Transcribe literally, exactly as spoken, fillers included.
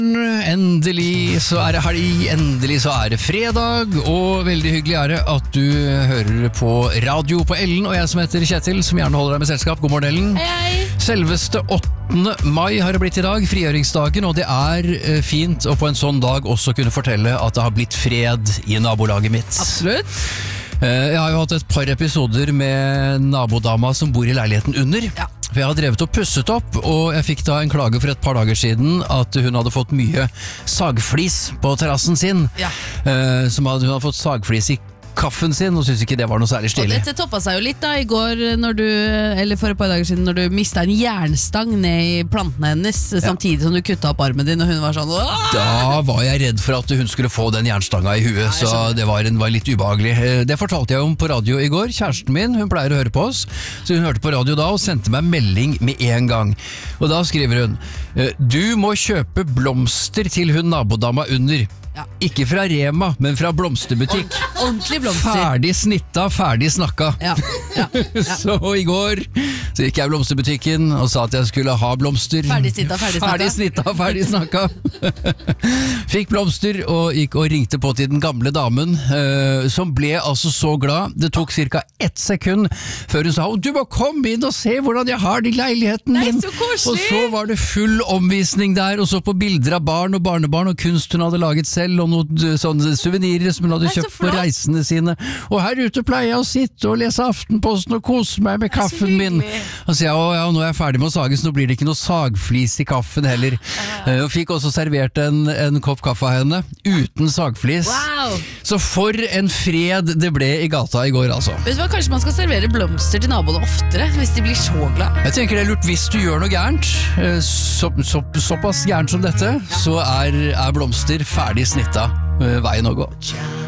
Endelig så er det helg, endelig så er det fredag, og veldig hyggelig er det at du hører på radio på Ellen, og jeg som heter Kjetil, som gjerne holder deg med selskap. God morgen, Ellen. Hei, hei. Selveste åttende mai har det blitt i dag, frigjøringsdagen, og det er eh, fint å på en sånn dag også kunne fortelle at det har blitt fred i nabolaget mitt. Absolutt. Eh, jeg har jo hatt et par episoder med nabodama som bor i leiligheten under. Ja. For jeg har drevet og pusset opp, og jeg fikk da en klage for et par dager siden at hun hadde fått mye sagflis på terrassen sin. Ja. Eh, som hadde, hun hadde fått sagflis i kaffen sin, og syntes ikke det var noe særlig Og stilig. dette toppet seg jo litt da i går, når du, eller for et par dager siden, når du mistet en jernstang ned i plantene hennes, samtidig som du kuttet opp armen din, og hun var sånn Åh! Da var jeg redd for at hun skulle få den jernstanga i huet, så det var, en, var litt ubehagelig. Eh, Det fortalte jeg om på radio i går. Kjæresten min, hun pleier å høre på oss, så hun hørte på radio da og sendte meg melding med en gang. Og da skriver hun: du må kjøpe blomster til hun nabodama under. Ja. Ikke fra Rema, men fra blomsterbutikk. Ordentlig blomster. Ferdig snitta, ferdig snakka. Ja, ja, ja. Så i går så gikk jeg i blomsterbutikken og sa at jeg skulle ha blomster. Ferdig snittet, ferdig snakka. Ferdig snittet, ferdig snakka. Fikk blomster og gikk og ringte på til den gamle damen, eh, som ble altså så glad. Det tok cirka ett sekund før hun sa: du må komme inn og se hvordan jeg har det i leiligheten Nei, min. så koselig. Og så var det full omvisning der, og så på bilder av barn og barnebarn og kunst hun hadde laget selv, og noen sånne suvenirer som hun hadde Nei, så kjøpt på flott. reisene sine. Og her ute pleier jeg å sitte og lese Aftenposten og kose meg med så kaffen min. hyggelig. Og så jeg, å, ja, nå er jeg ferdig med å sage, så nå blir det ikke noe sagflis i kaffen heller. Eh, Og fikk også servert en, en kopp kaffe av henne, uten sagflis. Wow. Så for en fred det ble i gata i går, altså. Vet du hva, kanskje man skal servere blomster til naboene oftere, hvis de blir så glad. Jeg tenker det er lurt hvis du gjør noe gærent, eh, så, så, såpass gærent som dette, så er, er blomster ferdig snitta eh, veien å gå.